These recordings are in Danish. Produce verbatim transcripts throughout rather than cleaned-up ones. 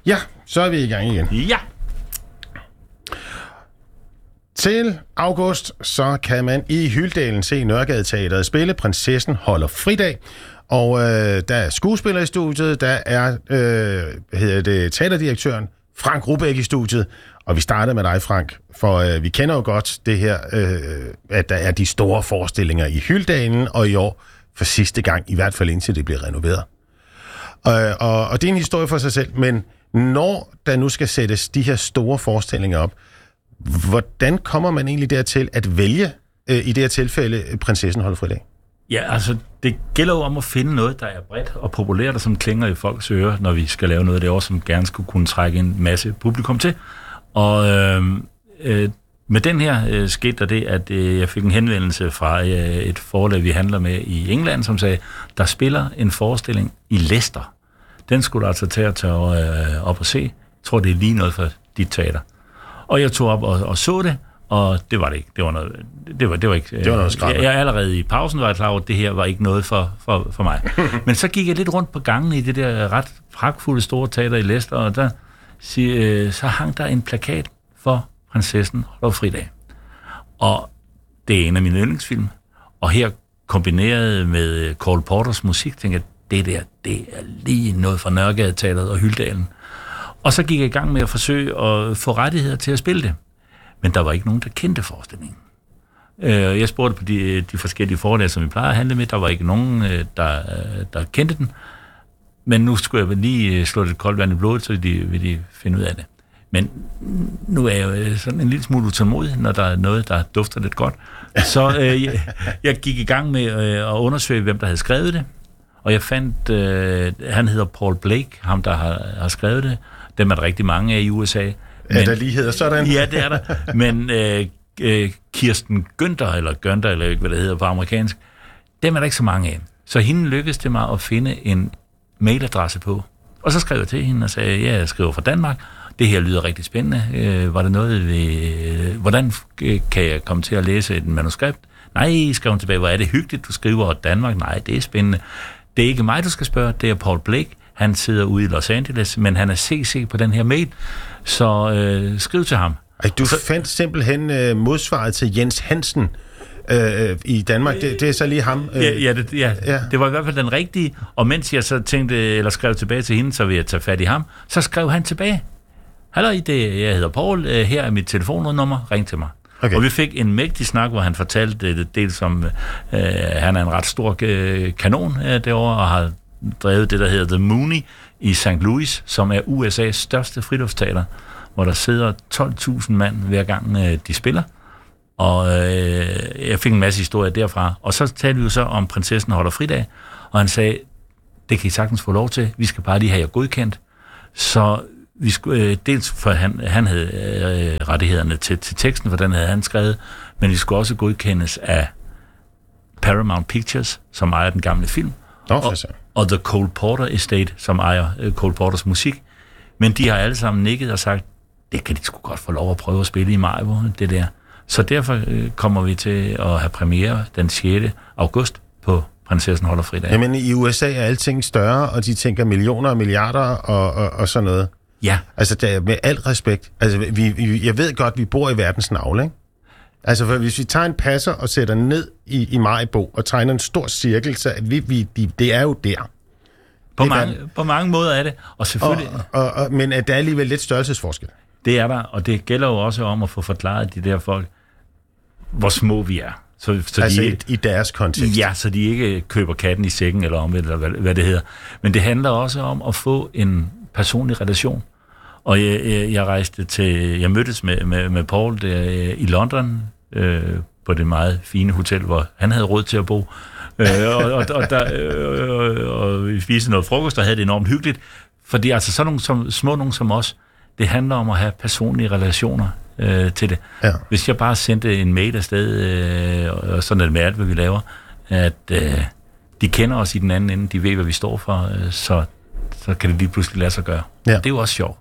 Ja, så er vi i gang igen. Ja. Til august, så kan man i Hyldalen se Nørregade Teatret spille Prinsessen holder fridag. Og øh, der er skuespiller i studiet, der er øh, hvad hedder det, teaterdirektøren Frank Rubæk i studiet. Og vi startede med dig, Frank, for øh, vi kender jo godt det her, øh, at der er de store forestillinger i Hyldalen, og i år for sidste gang, i hvert fald indtil det bliver renoveret. Øh, og, og det er en historie for sig selv, men når der nu skal sættes de her store forestillinger op, hvordan kommer man egentlig dertil at vælge, øh, i det her tilfælde, Prinsessen holder fridag? Ja, altså, det gælder jo om at finde noget, der er bredt og populært, og som klinger i folks ører, når vi skal lave noget derovre, som gerne skulle kunne trække en masse publikum til. Og øh, øh, med den her øh, skete der det, at øh, jeg fik en henvendelse fra øh, et forlag, vi handler med i England, som sagde, der spiller en forestilling i Leicester. Den skulle du altså tage, tage øh, op og se. Jeg tror, det er lige noget for dit teater. Og jeg tog op og, og så det, og det var det ikke. Det var noget, det var, det var ikke. Det var noget skrabbe. Jeg, jeg allerede i pausen var jeg klar over, at det her var ikke noget for, for, for mig. Men så gik jeg lidt rundt på gangen i det der ret pragtfulde store teater i Leicester, og der øh, så hang der en plakat for Prinsessen holder fridag. Og det er en af mine yndlingsfilm. Og her kombineret med Cole Porters musik, tænkte jeg, det der, det er lige noget fra Nørregade Teatret og Hyldalen. Og så gik jeg i gang med at forsøge at få rettigheder til at spille det. Men der var ikke nogen, der kendte forestillingen. Jeg spurgte på de, de forskellige forlag, som vi plejer at handle med. Der var ikke nogen, der, der kendte den. Men nu skulle jeg lige slå det koldt vand i blodet, så de, vil de finde ud af det. Men nu er jeg jo sådan en lille smule utålmodig, når der er noget, der dufter lidt godt. Så øh, jeg, jeg gik i gang med øh, at undersøge, hvem der havde skrevet det. Og jeg fandt, øh, han hedder Paul Blake, ham der har, har skrevet det. Dem er der rigtig mange af i U S A. Men, er der lige hedder sådan? Ja, det er der. Men øh, øh, Kirsten Günther, eller Günther, eller ikke hvad det hedder på amerikansk, dem er der ikke så mange af. Så hende lykkedes det mig at finde en mailadresse på. Og så skrev jeg til hende og sagde, ja, jeg skriver fra Danmark. Det her lyder rigtig spændende. Øh, var det noget ved, øh, hvordan kan jeg komme til at læse et manuskript? Nej, skrev hun tilbage, hvor er det hyggeligt, du skriver Danmark? Nej, det er spændende. Det er ikke mig, du skal spørge, det er Paul Blake. Han sidder ude i Los Angeles, men han er C C på den her mail, så øh, skriv til ham. Ej, du så, fandt simpelthen øh, modsvaret til Jens Hansen øh, i Danmark. Det, det er så lige ham. Øh. Ja, ja, det, ja, ja, det var i hvert fald den rigtige, og mens jeg så tænkte, eller skrev tilbage til hende, så vil jeg tage fat i ham, så skrev han tilbage. Hallo, det, jeg hedder Paul, her er mit telefonnummer, ring til mig. Okay. Og vi fik en mægtig snak, hvor han fortalte det, dels om, øh, han er en ret stor øh, kanon øh, derovre, og har drevet det, der hedder The Mooney i Saint Louis, som er U S A's største friluftsteater, hvor der sidder tolv tusind mand hver gang øh, de spiller. Og øh, jeg fik en masse historier derfra. Og så talte vi jo så om Prinsessen holder fridag, og han sagde, det kan I sagtens få lov til, vi skal bare lige have jer godkendt. Så vi skulle, øh, dels for han, han havde øh, rettighederne til, til teksten, for den havde han skrevet, men vi skulle også godkendes af Paramount Pictures, som ejer den gamle film, Nå, og, og The Cole Porter Estate, som ejer øh, Cole Porters musik. Men de har alle sammen nikket og sagt, det kan de sgu godt få lov at prøve at spille i Maribo, det der. Så derfor øh, kommer vi til at have premiere den sjette august på Prinsessen holder fridag. Jamen i U S A er alting større, og de tænker millioner og milliarder og, og, og sådan noget. Ja. Altså der, med al respekt. Altså vi, vi, jeg ved godt, vi bor i verdens navle, ikke? Altså for hvis vi tager en passer og sætter ned i, i Maribo og tegner en stor cirkel, så vi, vi, de, det er jo der. På mange, på mange måder er det. Og selvfølgelig... Og, og, og, men at der er alligevel lidt størrelsesforskel. Det er der, og det gælder jo også om at få forklaret de der folk, hvor små vi er. Så, så altså de, i, i deres kontekst. Ja, så de ikke køber katten i sækken, eller omvendt, eller hvad, hvad det hedder. Men det handler også om at få en personlig relation. Og jeg, jeg, jeg rejste til, jeg mødtes med, med, med Paul der i London, øh, på det meget fine hotel, hvor han havde råd til at bo. øh, og, og, og, der, øh, og vi spiste noget frokost, og havde det enormt hyggeligt. Fordi altså sådan nogle som, små nogen som os, det handler om at have personlige relationer øh, til det. Ja. Hvis jeg bare sendte en mail afsted, øh, og sådan er det med alt, hvad vi laver, at øh, de kender os i den anden ende, de ved, hvad vi står for, øh, så, så kan det lige pludselig lade sig gøre. Ja. Det er jo også sjovt.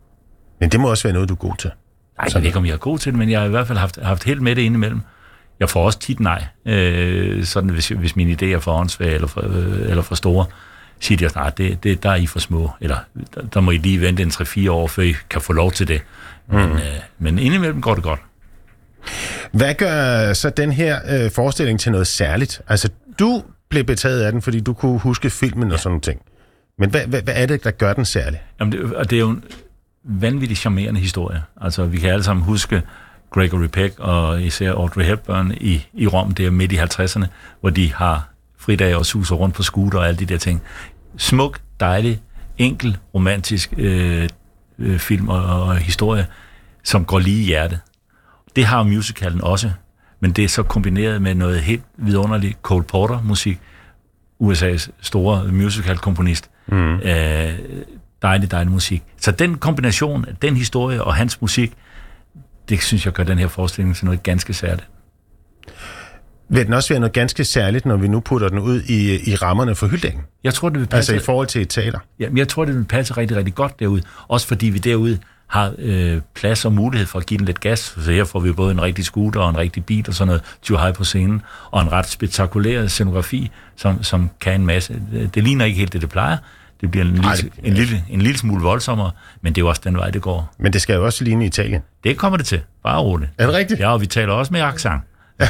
Men det må også være noget, du er god til. Nej, jeg ved ikke, om jeg er god til det, men jeg har i hvert fald haft, haft held med det indimellem. Jeg får også tit nej, øh, sådan hvis, hvis mine idéer er for åndssvage eller for, øh, eller for store. siger de også, nej, det, det, der er I for små, eller der, der må I lige vente en tre fire år, før I kan få lov til det. Men, mm. øh, men indimellem går det godt. Hvad gør så den her øh, forestilling til noget særligt? Altså, du blev betaget af den, fordi du kunne huske filmen ja. og sådan nogle ting. Men hvad, hvad, hvad er det, der gør den særlig? Jamen, det, og det er jo en vanvittig charmerende historie. Altså, vi kan alle sammen huske Gregory Peck og især Audrey Hepburn i, i Rom, der midt i halvtredserne, hvor de har fridag og suser rundt på scooter og alle de der ting. Smuk, dejlig, enkel, romantisk øh, øh, film og, og historie, som går lige i hjertet. Det har musicalen også, men det er så kombineret med noget helt vidunderligt Cole Porter-musik, U S A's store musical-komponist. Mm. Øh, dejlig, dejlig musik. Så den kombination, den historie og hans musik, det synes jeg gør den her forestilling til noget ganske særligt. Vil den også være noget ganske særligt, når vi nu putter den ud i, i rammerne for hyldningen? Jeg tror, det vil passe... Altså i forhold til et teater? Ja, men jeg tror, det vil passe rigtig, rigtig godt derude. Også fordi vi derude har øh, plads og mulighed for at give den lidt gas. Så her får vi både en rigtig scooter og en rigtig beat og sådan noget, too high på scenen, og en ret spektakulær scenografi, som, som kan en masse. Det, det ligner ikke helt det, det plejer. Det bliver en lille, Ej, det, en, lille, en lille smule voldsommere, men det er jo også den vej, det går. Men det skal jo også ligne i Italien. Det kommer det til. Bare roligt. Er det rigtigt? Ja, og vi taler også med accent.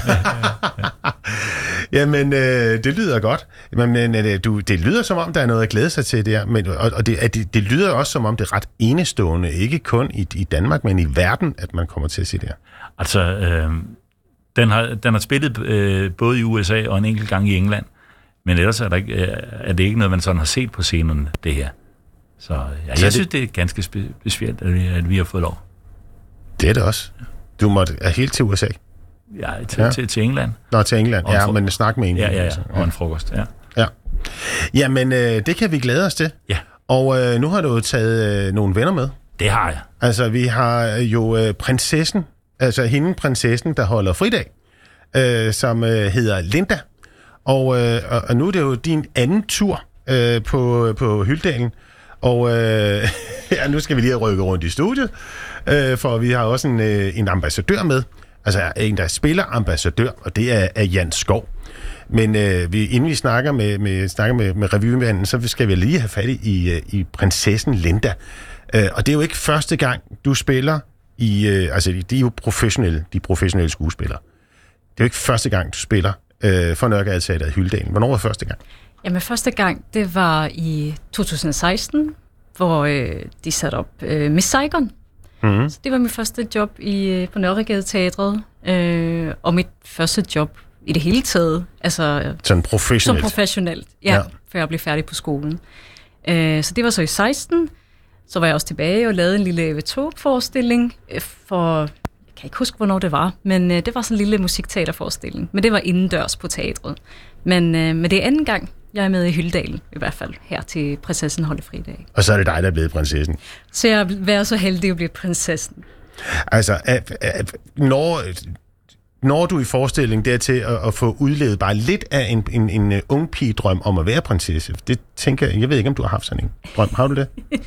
Jamen, øh, det lyder godt. Men øh, du, det lyder som om, der er noget at glæde sig til der. Men, og og det, det, det lyder også som om, det er ret enestående. Ikke kun i, i Danmark, men i verden, at man kommer til at se det her. Altså, øh, den, har, den har spillet øh, både i U S A og en enkelt gang i England. Men ellers er, der ikke, er det ikke noget, man sådan har set på scenen, det her. Så ja, jeg så synes, det, det er ganske besværligt, at vi, at vi har fået lov. Det er det også. Du måtte er helt til U S A. Ja, til, ja. til, til England. Nå, til England. Ja, men snak med England. Ja, ja, ja. Og en frokost, ja. Ja. Jamen, øh, det kan vi glæde os til. Ja. Og øh, nu har du taget øh, nogle venner med. Det har jeg. Altså, vi har jo øh, prinsessen, altså hende prinsessen, der holder fridag, øh, som øh, hedder Linda. Og, øh, og nu er det jo din anden tur øh, på, på Hyldalen. Og øh, ja, nu skal vi lige rykke rundt i studiet, øh, for vi har også en, øh, en ambassadør med. Altså en, der spiller ambassadør, og det er, er Jan Skov. Men øh, vi, inden vi snakker med, med, snakker med, med revyemanden, så skal vi lige have fat i, i prinsessen Linda. Øh, og det er jo ikke første gang, du spiller i... Øh, altså, de er jo professionelle, de professionelle skuespillere. Det er jo ikke første gang, du spiller øh, for Nørregadeteatret i Hyldalen. Hvornår var første gang? Jamen, første gang, det var i to tusind og seksten, hvor øh, de satte op øh, Miss Saigon. Mm-hmm. Så det var mit første job i, på Nørregadeteatret, øh, og mit første job i det hele taget. Altså, sådan professionelt? Som professionelt, ja, ja. Før jeg blev færdig på skolen. Øh, så det var så i seksten. Så var jeg også tilbage og lavede en lille E V to-forestilling for... Jeg kan ikke huske, hvornår det var, men øh, det var sådan en lille musikteaterforestilling. Men det var indendørs på teatret. Men, øh, men det er anden gang, jeg er med i Hyldalen, i hvert fald, her til Prinsessen Holder Fridag. Og så er det dig, der er blevet prinsessen? Så jeg er så heldig at blive prinsessen. Altså, at, at, når, når du i forestillingen dertil at, at få udlevet bare lidt af en, en, en ung pigedrøm om at være prinsesse, det tænker jeg, jeg ved ikke, om du har haft sådan en drøm. Har du det?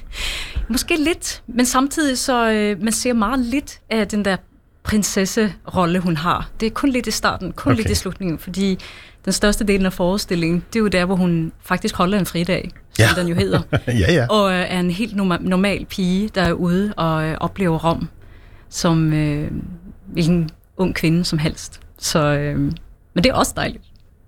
Måske lidt, men samtidig så, øh, man ser meget lidt af den der prinsesserolle, hun har. Det er kun lidt i starten, kun okay. lidt i slutningen, fordi den største del af forestillingen, det er jo der, hvor hun faktisk holder en fridag, som ja. den jo hedder. ja, ja. Og øh, er en helt normal pige, der er ude og øh, oplever Rom, som øh, hvilken ung kvinde som helst. Så, øh, men det er også dejligt.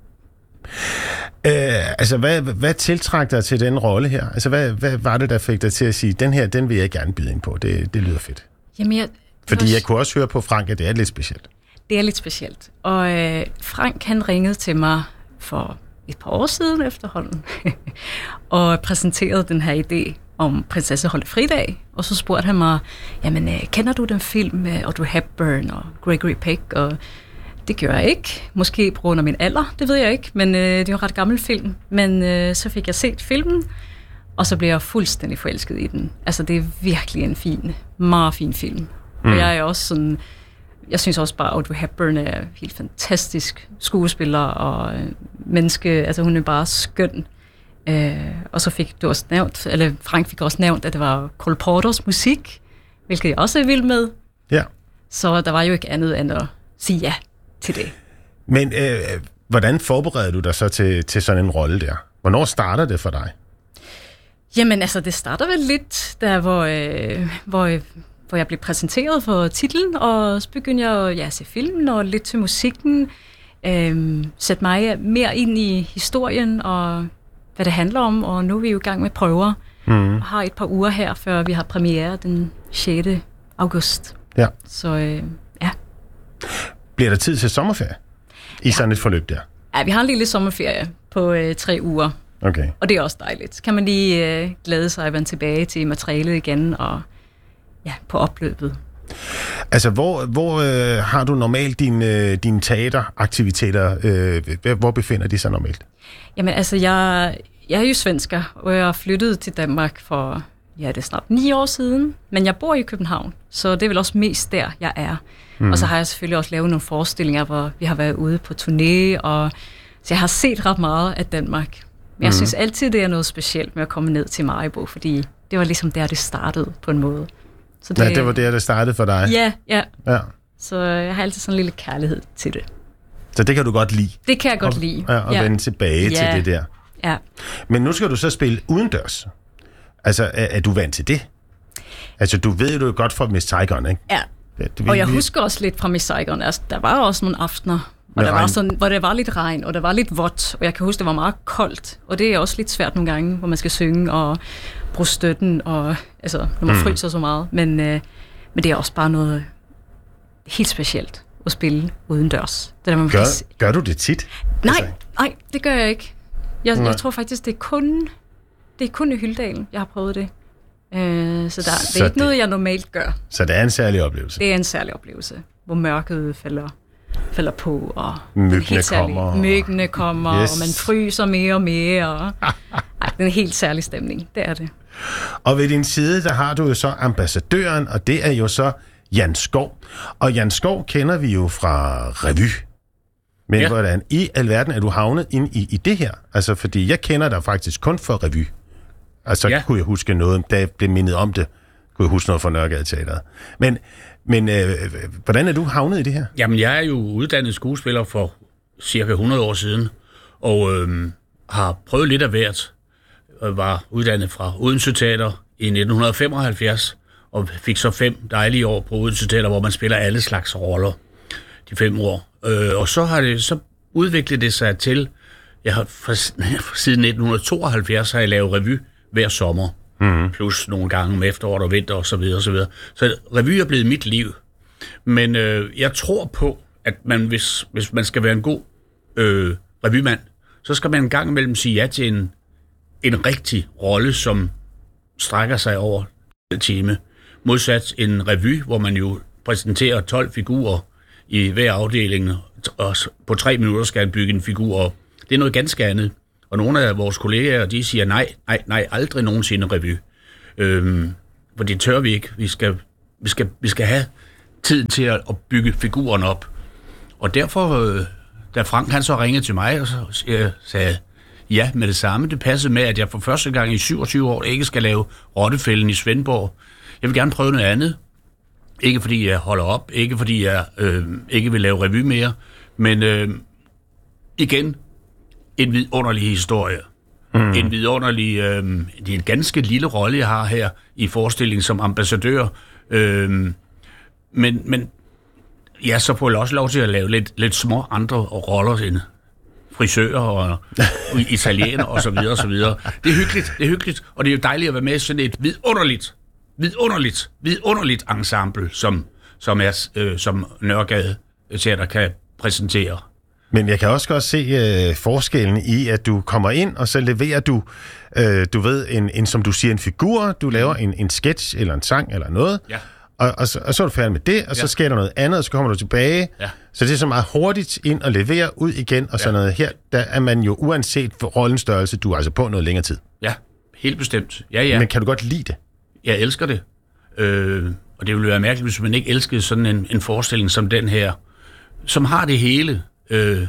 Øh, altså, hvad, hvad tiltrækker dig til den rolle her? Altså, hvad, hvad var det, der fik dig til at sige, den her, den vil jeg gerne byde ind på. Det, det lyder fedt. Jamen, jeg, Fordi jeg kunne også høre på Frank, at det er lidt specielt. Det er lidt specielt. Og øh, Frank, han ringede til mig for et par år siden efterhånden, og præsenterede den her idé om Prinsesse Holder Fridag. Og så spurgte han mig, jamen, øh, kender du den film med Audrey Hepburn og Gregory Peck? Og det gør jeg ikke. Måske på grund af min alder, det ved jeg ikke. Men øh, det er jo en ret gammel film. Men øh, så fik jeg set filmen, og så blev jeg fuldstændig forelsket i den. Altså, det er virkelig en fin, meget fin film. Mm. Og jeg er også sådan... Jeg synes også bare, at Audrey Hepburn er helt fantastisk skuespiller og øh, menneske. Altså, hun er bare skøn. Øh, og så fik du også nævnt, eller Frank fik også nævnt, at det var Cole Porters musik, hvilket jeg også er vild med. Ja. Så der var jo ikke andet end at sige ja til det. Men øh, hvordan forbereder du dig så til, til sådan en rolle der? Hvornår starter det for dig? Jamen altså, det starter vel lidt der, hvor, øh, hvor, hvor jeg blev præsenteret for titlen, og så begyndte jeg at ja, se filmen og lidt til musikken, øh, sætte mig mere ind i historien og hvad det handler om, og nu er vi jo i gang med prøver, mm. og har et par uger her, før vi har premiere den sjette august. Ja. Så øh, ja. Bliver der tid til sommerferie i ja. sådan et forløb der? Ja, vi har en lille sommerferie på øh, tre uger. Okay. Og det er også dejligt. Kan man lige øh, glæde sig at vende tilbage til materialet igen og ja, på opløbet. Altså, hvor, hvor øh, har du normalt dine, øh, dine teateraktiviteter? Øh, hvor befinder de sig normalt? Jamen altså, jeg, jeg er jo svensker, og jeg er flyttet til Danmark for, ja, det er snart ni år siden. Men jeg bor i København, så det er vel også mest der, jeg er. Mm. Og så har jeg selvfølgelig også lavet nogle forestillinger, hvor vi har været ude på turné, og så jeg har set ret meget af Danmark. Men jeg mm. synes altid, det er noget specielt med at komme ned til Maribo, fordi det var ligesom der, det startede på en måde. Så det, ja, det var der, det startede for dig? Ja, ja, ja. Så jeg har altid sådan en lille kærlighed til det. Så det kan du godt lide? Det kan jeg godt og, lide. Ja, og ja. vende tilbage ja. til det der. Ja. Men nu skal du så spille udendørs. Altså, er, er du vant til det? Altså, du ved jo godt fra Miss Saigon, ikke? Ja, det, det, og jeg husker også lidt fra Miss Saigon. Altså, der var også nogle aftener, hvor der, var sådan, hvor der var lidt regn, og der var lidt vådt, og jeg kan huske, det var meget koldt. Og det er også lidt svært nogle gange, hvor man skal synge og bruge støtten, og, altså, når man mm. fryser så meget. Men, øh, men det er også bare noget helt specielt at spille udendørs. Det der, man gør, kan... gør du det tit? Nej, altså... nej, det gør jeg ikke. Jeg, jeg tror faktisk, det er kun, det er kun i Hyldalen, jeg har prøvet det. Øh, så der, så det er ikke det... noget, jeg normalt gør. Så det er en særlig oplevelse? Det er en særlig oplevelse, hvor mørket falder, falder på, og myggene kommer. Myggene kommer, yes. og man fryser mere og mere. Og... Ej, det er en helt særlig stemning, det er det. Og ved din side, der har du jo så ambassadøren, og det er jo så Jan Skov. Og Jan Skov kender vi jo fra revy. Men ja. hvordan i alverden er du havnet ind i, i det her? Altså, fordi jeg kender dig faktisk kun for revy. Altså, ja. kunne jeg huske noget, da jeg blev mindet om det, kunne jeg huske noget fra Nørregade Teatret. Men, men øh, hvordan er du havnet i det her? Jamen, jeg er jo uddannet skuespiller for cirka hundrede år siden, og øh, har prøvet lidt af hvert. Jeg var uddannet fra Odense Teater i nitten femoghalvfjerds, og fik så fem dejlige år på Odense Teater, hvor man spiller alle slags roller, de fem år. Øh, og så har det så udviklet det sig til, jeg har fra, siden nitten tooghalvfjerds har jeg lavet revy hver sommer, mm. plus nogle gange med efteråret og vinter og så videre og så videre. Så revy er blevet mit liv. Men øh, jeg tror på, at man, hvis, hvis man skal være en god øh, revymand, så skal man en gang imellem sige ja til en, en rigtig rolle, som strækker sig over en time. Modsat en revy, hvor man jo præsenterer tolv figurer i hver afdeling, og på tre minutter skal han bygge en figur op. Det er noget ganske andet. Og nogle af vores kollegaer, de siger nej, nej, nej, aldrig nogensinde revy. Øhm, for det tør vi ikke. Vi skal, vi skal, vi skal have tid til at, at bygge figuren op. Og derfor, øh, da Frank han så ringede til mig, og så jeg sagde ja med det samme. Det passede med, at jeg for første gang i syvogtyve år ikke skal lave Rottefælden i Svendborg. Jeg vil gerne prøve noget andet. Ikke fordi jeg holder op, ikke fordi jeg øh, ikke vil lave revy mere, men øh, igen, en vidunderlig historie. Mm. En vidunderlig, øh, det er en ganske lille rolle, jeg har her i forestillingen som ambassadør. Øh, men, men ja, så får jeg også lov til at lave lidt, lidt små andre roller end frisører og, og italiener og så videre og så videre. Det er hyggeligt, det er hyggeligt, og det er jo dejligt at være med i sådan et vidunderligt, vidunderligt, vidunderligt ensemble, som, som, er, øh, som Nørregade Teater kan præsentere. Men jeg kan også godt se øh, forskellen i, at du kommer ind, og så leverer du, øh, du ved, en, en, som du siger, en figur, du laver en, en sketch eller en sang eller noget, ja. og, og, så, og så er du færdig med det, og så ja. sker der noget andet, og så kommer du tilbage. Ja. Så det er så meget hurtigt ind og levere ud igen, og sådan ja. noget. Her, der er man jo uanset for rollens størrelse, du er altså på noget længere tid. Ja, helt bestemt. Ja, ja. Men kan du godt lide det? Jeg elsker det. Øh, og det ville være mærkeligt, hvis man ikke elskede sådan en, en forestilling som den her, som har det hele. Øh,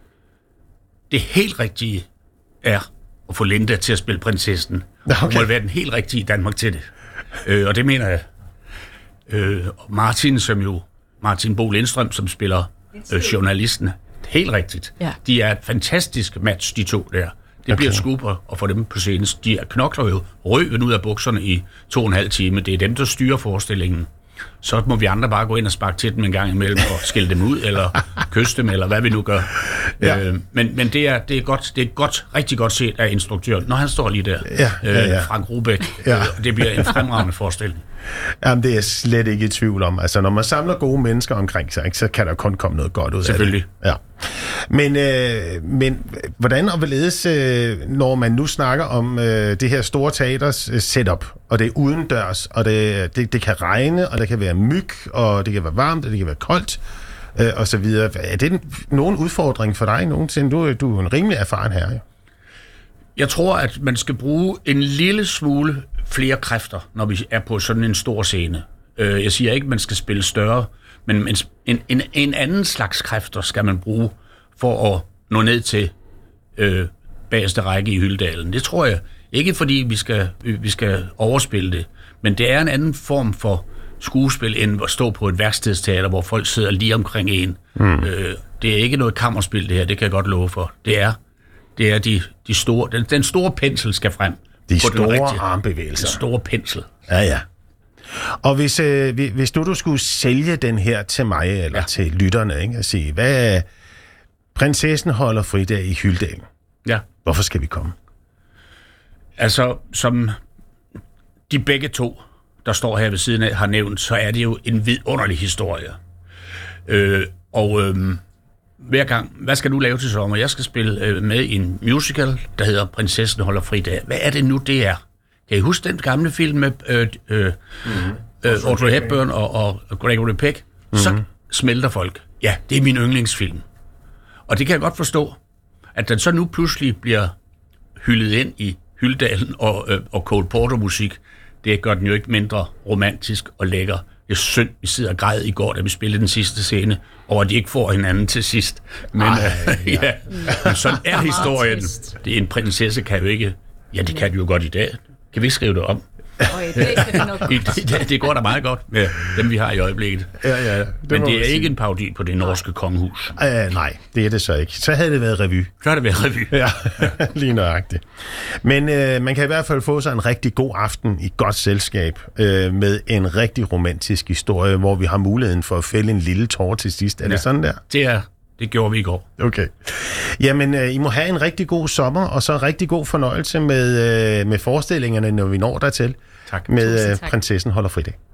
det helt rigtige er at få Linda til at spille prinsessen. Okay. Hun må være den helt rigtige i Danmark til det. Øh, og det mener jeg. Øh, Martin, som jo Martin Bo Lindstrøm, som spiller øh, journalisten, helt rigtigt. Ja. De er et fantastisk match, de to der. Det Det okay. bliver et skub at få dem på scenen. De knokler jo røven ud af bukserne i to og en halv time. Det er dem, der styrer forestillingen. Så må vi andre bare gå ind og sparke til dem en gang imellem og skille dem ud, eller kysse dem, eller hvad vi nu gør. Ja. Øh, men men det, er, det, er godt, det er godt, rigtig godt set af instruktøren, når han står lige der. Ja, ja, ja. Øh, Frank Rubæk. Ja. Øh, det bliver en fremragende forestilling. Jamen, det er jeg slet ikke i tvivl om. Altså, når man samler gode mennesker omkring sig, ikke, så kan der kun komme noget godt ud af det. Selvfølgelig. Ja. Men, øh, men hvordan og hvorledes, øh, når man nu snakker om øh, det her store teaters øh, setup, og det er udendørs, og det, det, det kan regne, og der kan være myg, og det kan være varmt, og det kan være koldt, øh, og så videre. Er det en, nogen udfordring for dig nogensinde? Du, du er en rimelig erfaren herre, jo. Jeg tror, at man skal bruge en lille smule flere kræfter, når vi er på sådan en stor scene. Jeg siger ikke, at man skal spille større, men en, en, en anden slags kræfter skal man bruge for at nå ned til øh, bagerste række i Hyldalen. Det tror jeg ikke, fordi vi skal, vi skal overspille det, men det er en anden form for skuespil, end at stå på et værkstedsteater, hvor folk sidder lige omkring en. Mm. Øh, det er ikke noget kammerspil, det her, det kan jeg godt love for. Det er Det er de, de store, den, den store pensel skal frem. De store armbevægelser. Den store pensel. Ja, ja. Og hvis, øh, hvis nu du skulle sælge den her til mig, eller ja. til lytterne, ikke, og sige, hvad er prinsessen holder fridag i Hyldalen? Ja. Hvorfor skal vi komme? Altså, som de begge to, der står her ved siden af, har nævnt, så er det jo en vidunderlig historie. Øh, og... Øh, Hver gang, hvad skal du lave til sommer? Jeg skal spille øh, med i en musical, der hedder Prinsessen holder fridag. Hvad er det nu, det er? Kan I huske den gamle film med øh, øh, mm-hmm. øh, Audrey Hepburn og, og Gregory Peck? Mm-hmm. Så smelter folk. Ja, det er min yndlingsfilm. Og det kan jeg godt forstå, at den så nu pludselig bliver hyldet ind i Hyldalen og, øh, og Cole Porter-musik. Det gør den jo ikke mindre romantisk og lækker. Det er synd, vi sidder og græd i går, da vi spillede den sidste scene, over at de ikke får hinanden til sidst. Men, Ej, øh, ja. Men sådan er historien. Det er en prinsesse kan jo ikke... Ja, det kan de jo godt i dag. Kan vi ikke skrive det om? Og i dag kan det nok I, det, det går da meget godt med dem, vi har i øjeblikket. Ja, ja, det Men det er ikke en parodi på det norske kongehus. Uh, nej, det er det så ikke. Så havde det været revy. Så har det været revy. Ja, lige nøjagtigt. Men uh, man kan i hvert fald få sig en rigtig god aften i godt selskab uh, med en rigtig romantisk historie, hvor vi har muligheden for at fælde en lille tåre til sidst. Er ja, det sådan der? Det er... Det gjorde vi i går. Okay. Jamen, øh, I må have en rigtig god sommer, og så rigtig god fornøjelse med, øh, med forestillingerne, når vi når dertil. Tak. Med øh, Prinsessen holder fridag.